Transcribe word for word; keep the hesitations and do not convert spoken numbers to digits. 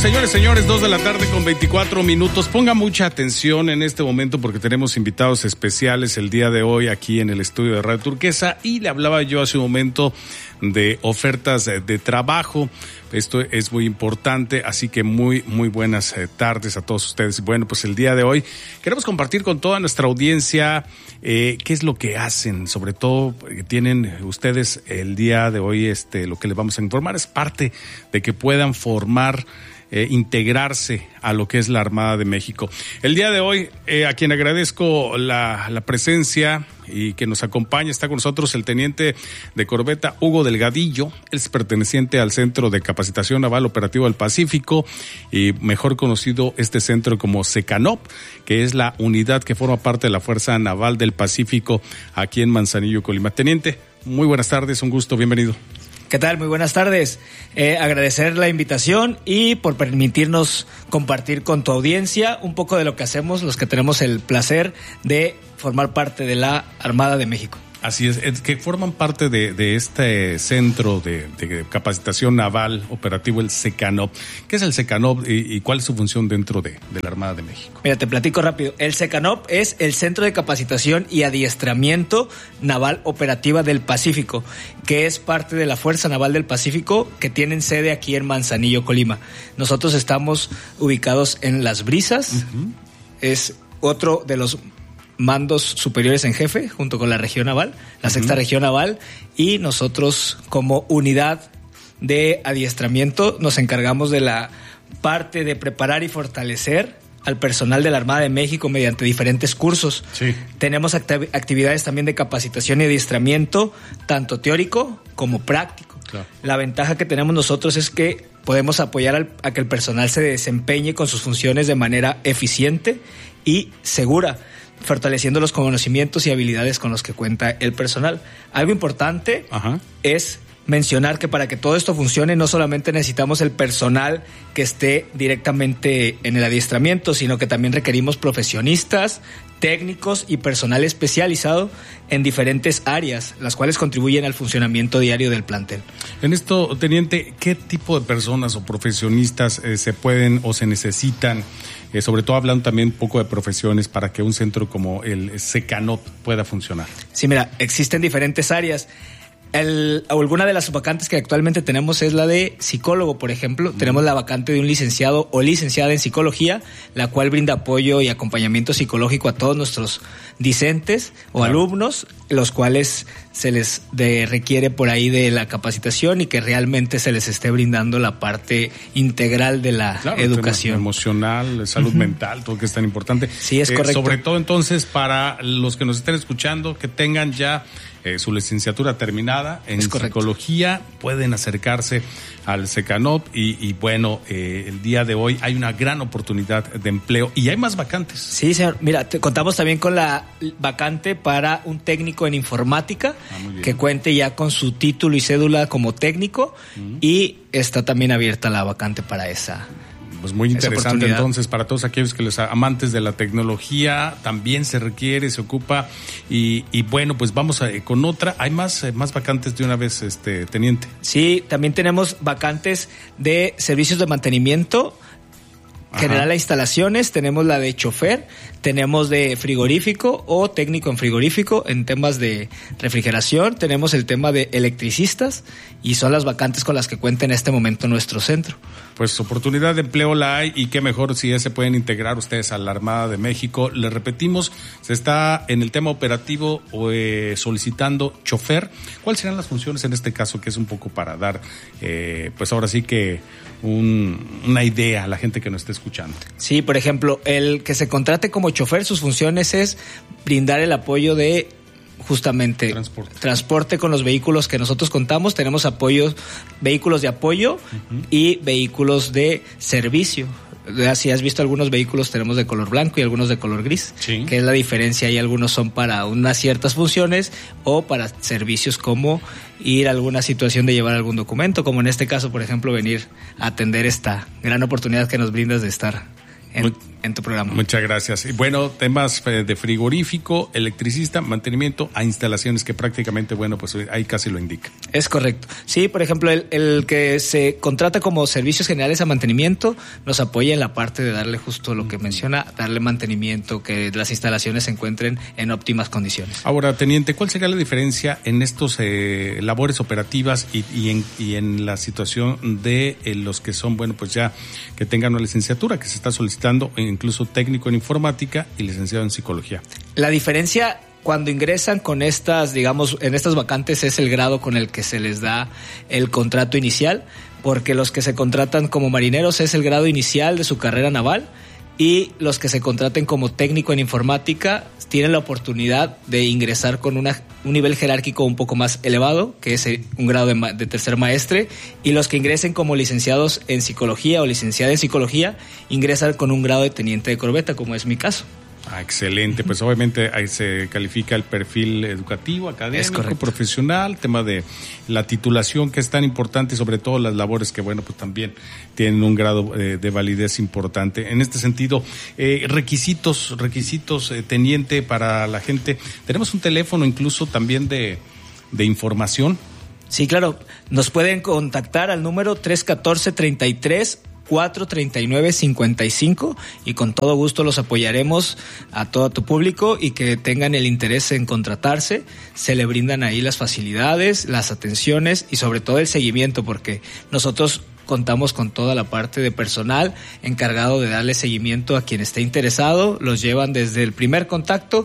Señores, señores, dos de la tarde con veinticuatro minutos. Ponga mucha atención en este momento porque tenemos invitados especiales el día de hoy aquí en el estudio de Radio Turquesa y le hablaba yo hace un momento de ofertas de trabajo. Esto es muy importante, así que muy, muy buenas tardes a todos ustedes. Bueno, pues el día de hoy queremos compartir con toda nuestra audiencia eh, qué es lo que hacen, sobre todo tienen ustedes el día de hoy, este, lo que les vamos a informar es parte de que puedan formar Eh, integrarse a lo que es la Armada de México. El día de hoy, eh, a quien agradezco la, la presencia y que nos acompaña, está con nosotros el teniente de corbeta Hugo Delgadillo, él es perteneciente al Centro de Capacitación Naval Operativo del Pacífico y mejor conocido este centro como SECANOP, que es la unidad que forma parte de la Fuerza Naval del Pacífico aquí en Manzanillo, Colima. Teniente, muy buenas tardes, un gusto, bienvenido. ¿Qué tal? Muy buenas tardes. Eh, agradecer la invitación y por permitirnos compartir con tu audiencia un poco de lo que hacemos, los que tenemos el placer de formar parte de la Armada de México. Así es, es que forman parte de, de este centro de, de capacitación naval operativo, el SECANOP. ¿Qué es el SECANOP y, y cuál es su función dentro de, de la Armada de México? Mira, te platico rápido. El SECANOP es el Centro de Capacitación y Adiestramiento Naval Operativa del Pacífico, que es parte de la Fuerza Naval del Pacífico, que tienen sede aquí en Manzanillo, Colima. Nosotros estamos ubicados en Las Brisas, uh-huh. Es otro de los mandos superiores en jefe, junto con la región naval, la uh-huh. sexta región naval, y nosotros como unidad de adiestramiento nos encargamos de la parte de preparar y fortalecer al personal de la Armada de México mediante diferentes cursos. Sí. Tenemos acti- actividades también de capacitación y adiestramiento, tanto teórico como práctico. Claro. La ventaja que tenemos nosotros es que podemos apoyar al, a que el personal se desempeñe con sus funciones de manera eficiente y segura, fortaleciendo los conocimientos y habilidades con los que cuenta el personal. Algo importante Ajá. es mencionar que para que todo esto funcione no solamente necesitamos el personal que esté directamente en el adiestramiento, sino que también requerimos profesionistas, técnicos y personal especializado en diferentes áreas, las cuales contribuyen al funcionamiento diario del plantel. En esto, teniente, ¿qué tipo de personas o profesionistas eh, se pueden o se necesitan? Eh, sobre todo hablando también un poco de profesiones para que un centro como el SECANOP pueda funcionar. Sí, mira, existen diferentes áreas. El, alguna de las vacantes que actualmente tenemos es la de psicólogo, por ejemplo. Mm. Tenemos la vacante de un licenciado o licenciada en psicología, la cual brinda apoyo y acompañamiento psicológico a todos nuestros discentes o claro. alumnos, los cuales se les de, requiere por ahí de la capacitación y que realmente se les esté brindando la parte integral de la claro, educación. Emocional, salud uh-huh. mental, todo que es tan importante. Sí, es eh, correcto. Sobre todo entonces para los que nos estén escuchando, que tengan ya Eh, su licenciatura terminada en psicología, pueden acercarse al SECANOP y, y bueno, eh, el día de hoy hay una gran oportunidad de empleo y hay más vacantes. Sí, señor. Mira, te contamos también con la vacante para un técnico en informática ah, que cuente ya con su título y cédula como técnico uh-huh. y está también abierta la vacante para esa. Pues muy interesante entonces para todos aquellos que les amantes de la tecnología también se requiere, se ocupa y, y bueno, pues vamos a, con otra. Hay más, más vacantes de una vez, este teniente. Sí, también tenemos vacantes de servicios de mantenimiento general a instalaciones, tenemos la de chofer, tenemos de frigorífico o técnico en frigorífico en temas de refrigeración, tenemos el tema de electricistas y son las vacantes con las que cuenta en este momento nuestro centro. Pues oportunidad de empleo la hay y qué mejor si ya se pueden integrar ustedes a la Armada de México. Les repetimos, se está en el tema operativo eh, solicitando chofer. ¿Cuáles serán las funciones en este caso? Que es un poco para dar, eh, pues ahora sí que un, una idea a la gente que nos esté escuchando. Sí, por ejemplo, el que se contrate como chofer, sus funciones es brindar el apoyo de justamente transporte. transporte con los vehículos que nosotros contamos. Tenemos apoyos, vehículos de apoyo uh-huh. y vehículos de servicio. Si has visto algunos vehículos tenemos de color blanco y algunos de color gris, sí. que es la diferencia, y algunos son para unas ciertas funciones o para servicios como ir a alguna situación de llevar algún documento, como en este caso, por ejemplo, venir a atender esta gran oportunidad que nos brindas de estar en, en tu programa. Muchas gracias. Y bueno, temas de frigorífico, electricista, mantenimiento a instalaciones que prácticamente, bueno, pues ahí casi lo indica. Es correcto. Sí, por ejemplo, el, el que se contrata como servicios generales a mantenimiento nos apoya en la parte de darle justo lo que menciona, darle mantenimiento, que las instalaciones se encuentren en óptimas condiciones. Ahora, teniente, ¿cuál sería la diferencia en estos eh, labores operativas y, y, en, y en la situación de eh, los que son, bueno, pues ya que tengan una licenciatura que se está solicitando, incluso técnico en informática y licenciado en psicología? La diferencia cuando ingresan con estas, digamos, en estas vacantes es el grado con el que se les da el contrato inicial, porque los que se contratan como marineros es el grado inicial de su carrera naval y los que se contraten como técnico en informática tienen la oportunidad de ingresar con una, un nivel jerárquico un poco más elevado, que es un grado de, ma- de tercer maestre, y los que ingresen como licenciados en psicología o licenciada en psicología ingresan con un grado de teniente de corbeta, como es mi caso. Ah, excelente, pues obviamente ahí se califica el perfil educativo, académico, profesional, tema de la titulación que es tan importante y sobre todo las labores que, bueno, pues también tienen un grado eh, de validez importante. En este sentido, eh, requisitos, requisitos, eh, teniente, para la gente. Tenemos un teléfono incluso también de, de información. Sí, claro, nos pueden contactar al número tres uno cuatro, treinta y tres, cuatro treinta y nueve, cincuenta y cinco y con todo gusto los apoyaremos a todo tu público y que tengan el interés en contratarse. Se le brindan ahí las facilidades, las atenciones y sobre todo el seguimiento, porque nosotros contamos con toda la parte de personal encargado de darle seguimiento a quien esté interesado. Los llevan desde el primer contacto